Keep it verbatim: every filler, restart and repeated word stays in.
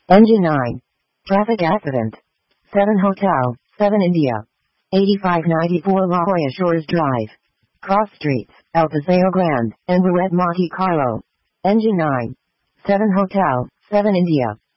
Engine nine. Traffic accident. seven Hotel, seven India. eighty-five ninety-four La Jolla Shores Drive. Cross Streets, El Paseo Grande, and Barrett Monte Carlo. Engine nine. seven Hotel, seven India.